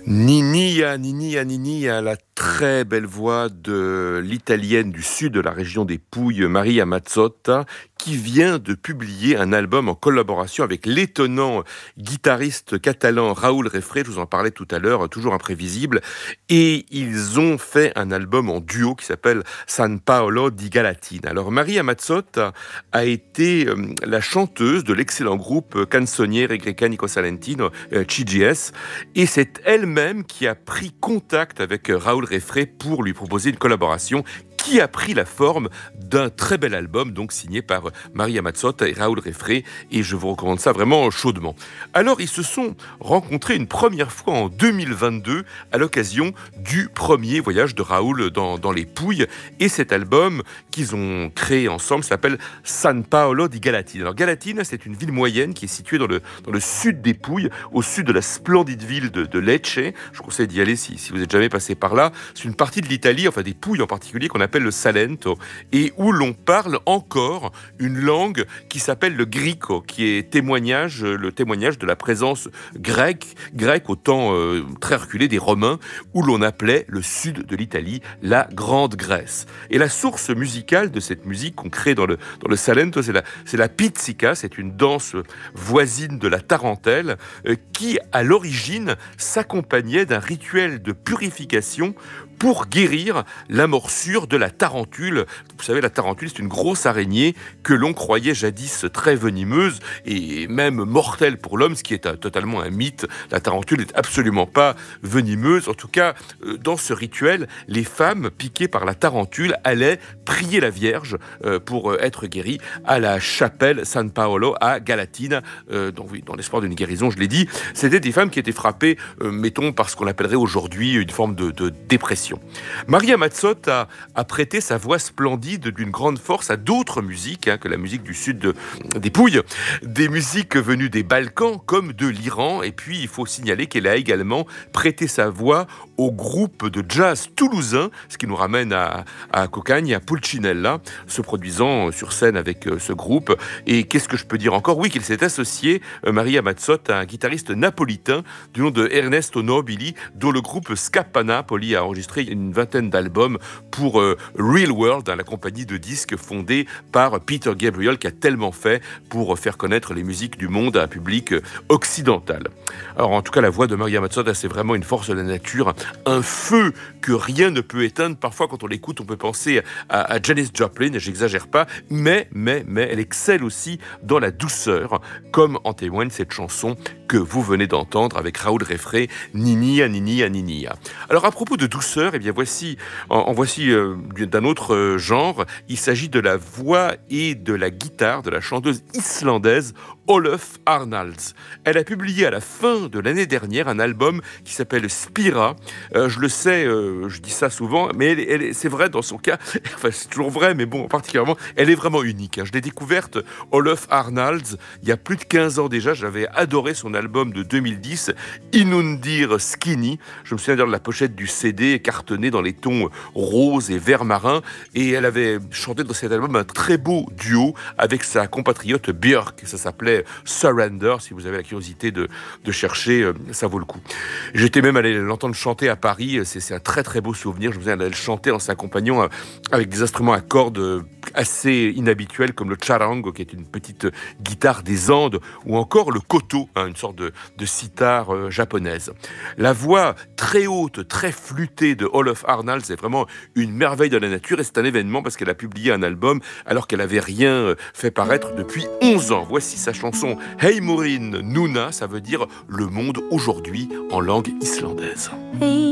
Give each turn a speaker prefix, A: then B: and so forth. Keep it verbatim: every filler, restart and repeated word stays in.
A: Ninia, Ninia, Ninia, la très belle voix de l'italienne du sud de la région des Pouilles, Maria Mazzotta, qui vient de publier un album en collaboration avec l'étonnant guitariste catalan Raoul Refré, je vous en parlais tout à l'heure, toujours imprévisible, et ils ont fait un album en duo qui s'appelle San Paolo di Galatina. Alors Maria Mazzotta a été euh, la chanteuse de l'excellent groupe Canzoniere Grecanico Salentino, euh, C G S, et c'est elle-même qui a pris contact avec Raoul Refré pour lui proposer une collaboration qui a pris la forme d'un très bel album, donc signé par Maria Mazzotta et Raoul Refré, et je vous recommande ça vraiment chaudement. Alors, ils se sont rencontrés une première fois en deux mille vingt-deux, à l'occasion du premier voyage de Raoul dans, dans les Pouilles, et cet album qu'ils ont créé ensemble s'appelle San Paolo di Galatina. Alors, Galatina, c'est une ville moyenne qui est située dans le, dans le sud des Pouilles, au sud de la splendide ville de, de Lecce. Je vous conseille d'y aller si, si vous n'êtes jamais passé par là. C'est une partie de l'Italie, enfin des Pouilles en particulier, qu'on appelle le Salento, et où l'on parle encore une langue qui s'appelle le grico, qui est témoignage, le témoignage de la présence grecque, grecque au temps euh, très reculé des Romains, où l'on appelait le sud de l'Italie la Grande Grèce. Et la source musicale de cette musique qu'on crée dans le, dans le Salento, c'est la, c'est la pizzica, c'est une danse voisine de la tarentelle, euh, qui à l'origine s'accompagnait d'un rituel de purification pour guérir la morsure de la tarentule. Vous savez, la tarentule, c'est une grosse araignée que l'on croyait jadis très venimeuse et même mortelle pour l'homme, ce qui est un, totalement un mythe. La tarentule n'est absolument pas venimeuse. En tout cas, dans ce rituel, les femmes piquées par la tarentule allaient prier la Vierge euh, pour être guéries à la chapelle San Paolo à Galatina, euh, dans, oui, dans l'espoir d'une guérison, je l'ai dit. C'était des femmes qui étaient frappées, euh, mettons, par ce qu'on appellerait aujourd'hui une forme de, de dépression. Maria Mazzotta a, a prêté sa voix splendide d'une grande force à d'autres musiques hein, que la musique du sud de, des Pouilles, des musiques venues des Balkans comme de l'Iran. Et puis il faut signaler qu'elle a également prêté sa voix au groupe de jazz toulousain, ce qui nous ramène à, à Cocagne, à Pulcinella, se produisant sur scène avec ce groupe. Et qu'est-ce que je peux dire encore ? Oui, qu'il s'est associé, Maria Mazzotta, à un guitariste napolitain du nom de Ernesto Nobili, dont le groupe Scappa Napoli a enregistré une vingtaine d'albums pour euh, Real World, hein, la compagnie de disques fondée par Peter Gabriel, qui a tellement fait pour faire connaître les musiques du monde à un public occidental. Alors en tout cas, la voix de Maria Mazzotta, c'est vraiment une force de la nature, un feu que rien ne peut éteindre. Parfois, quand on l'écoute, on peut penser à, à Janis Joplin, et j'exagère pas, mais, mais, mais elle excelle aussi dans la douceur, comme en témoigne cette chanson que vous venez d'entendre avec Raoul Refré, Ninia, Ninia, Ninia. Alors à propos de douceur, eh bien voici, en, en voici euh, d'un autre euh, genre. Il s'agit de la voix et de la guitare de la chanteuse islandaise Ólöf Arnalds. Elle a publié à la fin de l'année dernière un album qui s'appelle Spira. Euh, je le sais, euh, je dis ça souvent, mais elle, elle, c'est vrai dans son cas. Enfin, c'est toujours vrai, mais bon, particulièrement, elle est vraiment unique. Hein. Je l'ai découverte, Ólöf Arnalds, il y a plus de quinze ans déjà. J'avais adoré son album de deux mille dix, Inundir Skinny. Je me souviens d'ailleurs de la pochette du C D cartonnée dans les tons roses et vert marin. Et elle avait chanté dans cet album un très beau duo avec sa compatriote Björk. Ça s'appelait Surrender. Si vous avez la curiosité de, de chercher, ça vaut le coup. J'étais même allé l'entendre chanter à Paris. C'est, c'est un très très beau souvenir. Je me souviens d'aller chanter en s'accompagnant avec des instruments à cordes assez inhabituels comme le charango, qui est une petite guitare des Andes, ou encore le koto, hein, une sorte de, de sitar euh, japonaise. La voix très haute, très flûtée de Ólöf Arnalds est vraiment une merveille de la nature, et c'est un événement parce qu'elle a publié un album alors qu'elle n'avait rien fait paraître depuis onze ans. Voici sa chanson Heimurinn Núna, ça veut dire le monde aujourd'hui en langue islandaise.